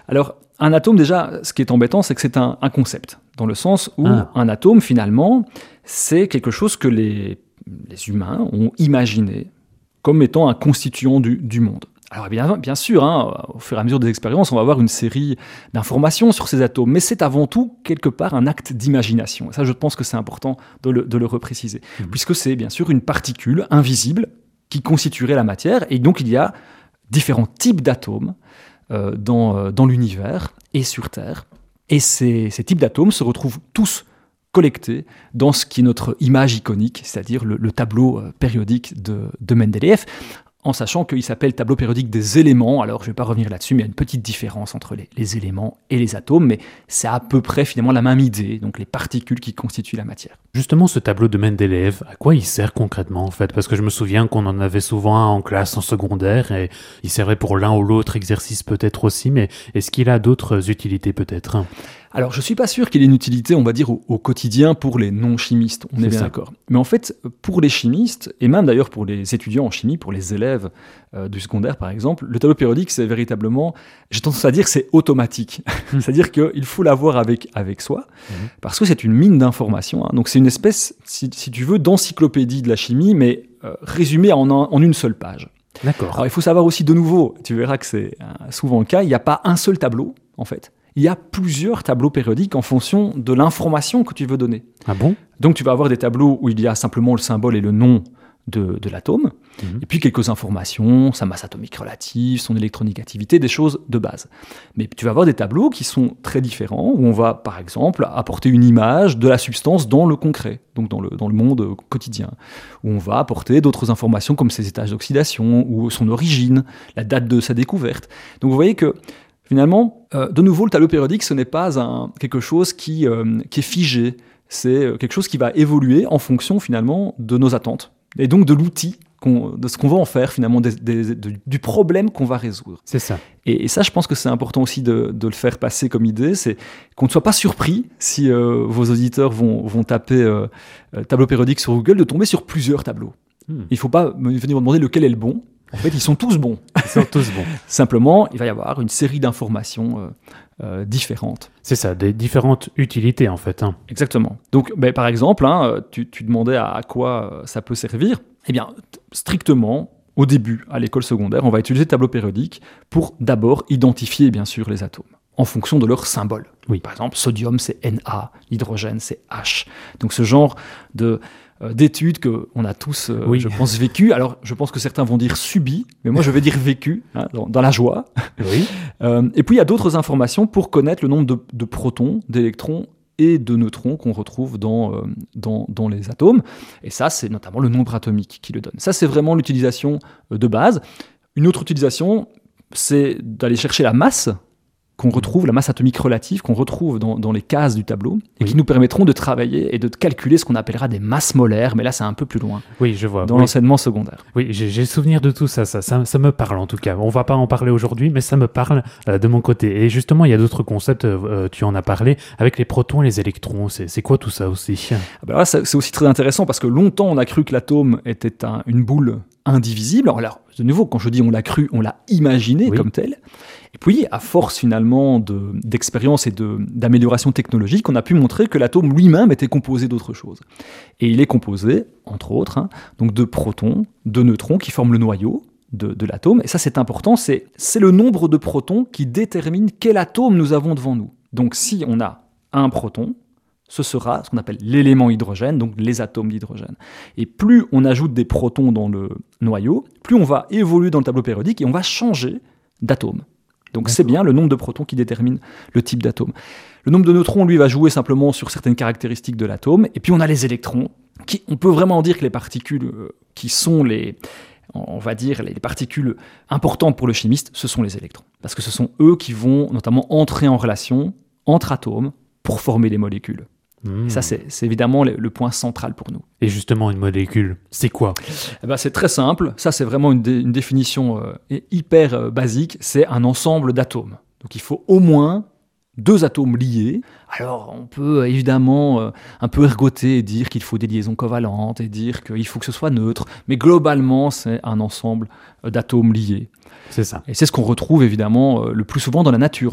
Alors, un atome, déjà, ce qui est embêtant, c'est que c'est un concept, dans le sens où un atome, finalement, c'est quelque chose que les humains ont imaginé comme étant un constituant du monde. Alors bien sûr, au fur et à mesure des expériences, on va avoir une série d'informations sur ces atomes, mais c'est avant tout, quelque part, un acte d'imagination. Et ça, je pense que c'est important de le repréciser, puisque c'est bien sûr une particule invisible qui constituerait la matière, et donc il y a différents types d'atomes dans l'univers et sur Terre. Et ces types d'atomes se retrouvent tous collectés dans ce qui est notre image iconique, c'est-à-dire le tableau périodique de Mendeleïev, en sachant qu'il s'appelle tableau périodique des éléments. Alors, je ne vais pas revenir là-dessus, mais il y a une petite différence entre les éléments et les atomes, mais c'est à peu près finalement la même idée, donc les particules qui constituent la matière. Justement, ce tableau de Mendeleïev, à quoi il sert concrètement en fait ? Parce que je me souviens qu'on en avait souvent un en classe en secondaire, et il servait pour l'un ou l'autre exercice peut-être aussi, mais est-ce qu'il a d'autres utilités peut-être ? Alors, je ne suis pas sûr qu'il ait une utilité, on va dire, au quotidien pour les non-chimistes, on est bien d'accord. Mais en fait, pour les chimistes, et même d'ailleurs pour les étudiants en chimie, pour les élèves du secondaire par exemple, le tableau périodique, c'est véritablement, j'ai tendance à dire, c'est automatique. C'est-à-dire qu'il faut l'avoir avec soi, parce que c'est une mine d'informations. Donc c'est une espèce, si tu veux, d'encyclopédie de la chimie, mais résumée en une seule page. D'accord. Alors il faut savoir aussi, de nouveau, tu verras que c'est souvent le cas, il n'y a pas un seul tableau, en fait. Il y a plusieurs tableaux périodiques en fonction de l'information que tu veux donner. Ah bon ? Donc tu vas avoir des tableaux où il y a simplement le symbole et le nom de l'atome, et puis quelques informations, sa masse atomique relative, son électronégativité, des choses de base. Mais tu vas avoir des tableaux qui sont très différents, où on va par exemple apporter une image de la substance dans le concret, donc dans le monde quotidien, où on va apporter d'autres informations comme ses étages d'oxydation, ou son origine, la date de sa découverte. Donc vous voyez que finalement, de nouveau, le tableau périodique, ce n'est pas quelque chose qui est figé. C'est quelque chose qui va évoluer en fonction, finalement, de nos attentes. Et donc de l'outil, de ce qu'on va en faire, finalement, du problème qu'on va résoudre. C'est ça. Et ça, je pense que c'est important aussi de le faire passer comme idée. C'est qu'on ne soit pas surpris, si vos auditeurs vont taper tableau périodique sur Google, de tomber sur plusieurs tableaux. Il ne faut pas venir me demander lequel est le bon. En fait, ils sont tous bons. Ils sont tous bons. Simplement, il va y avoir une série d'informations différentes. C'est ça, des différentes utilités en fait. Exactement. Donc, par exemple, tu demandais à quoi ça peut servir. Eh bien, strictement, au début, à l'école secondaire, on va utiliser le tableau périodique pour d'abord identifier, bien sûr, les atomes en fonction de leur symbole. Oui. Par exemple, sodium, c'est Na, l'hydrogène, c'est H. Donc, ce genre d'études qu'on a tous, je pense, vécu. Alors, je pense que certains vont dire subi, mais moi, je vais dire vécu, dans la joie. Oui. Et puis, il y a d'autres informations pour connaître le nombre de protons, d'électrons et de neutrons qu'on retrouve dans les atomes. Et ça, c'est notamment le nombre atomique qui le donne. Ça, c'est vraiment l'utilisation de base. Une autre utilisation, c'est d'aller chercher la masse qu'on retrouve, la masse atomique relative qu'on retrouve dans les cases du tableau, et qui nous permettront de travailler et de calculer ce qu'on appellera des masses molaires, mais là c'est un peu plus loin. Oui, je vois. Dans l'enseignement secondaire. Oui, j'ai souvenir de tout ça, ça me parle en tout cas. On va pas en parler aujourd'hui, mais ça me parle de mon côté. Et justement, il y a d'autres concepts, tu en as parlé, avec les protons et les électrons. C'est quoi tout ça aussi ? Là, c'est aussi très intéressant, parce que longtemps on a cru que l'atome était une boule indivisible. Alors, de nouveau, quand je dis on l'a cru, on l'a imaginé comme tel. Et puis, à force finalement d'expérience et d'amélioration technologique, on a pu montrer que l'atome lui-même était composé d'autre chose. Et il est composé, entre autres, donc de protons, de neutrons qui forment le noyau de l'atome. Et ça, c'est important, c'est le nombre de protons qui détermine quel atome nous avons devant nous. Donc, si on a un proton, ce sera ce qu'on appelle l'élément hydrogène, donc les atomes d'hydrogène. Et plus on ajoute des protons dans le noyau, plus on va évoluer dans le tableau périodique et on va changer d'atome. Donc c'est bien le nombre de protons qui détermine le type d'atome. Le nombre de neutrons, lui, va jouer simplement sur certaines caractéristiques de l'atome. Et puis on a les électrons, on peut vraiment dire que les particules qui sont on va dire, les particules importantes pour le chimiste, ce sont les électrons. Parce que ce sont eux qui vont notamment entrer en relation entre atomes pour former les molécules. Et ça, c'est évidemment le point central pour nous. Et justement, une molécule, c'est quoi ? C'est très simple. Ça, c'est vraiment une définition hyper basique. C'est un ensemble d'atomes. Donc, il faut au moins 2 atomes liés. Alors, on peut évidemment un peu ergoter et dire qu'il faut des liaisons covalentes et dire qu'il faut que ce soit neutre. Mais globalement, c'est un ensemble d'atomes liés. C'est ça. Et c'est ce qu'on retrouve évidemment le plus souvent dans la nature.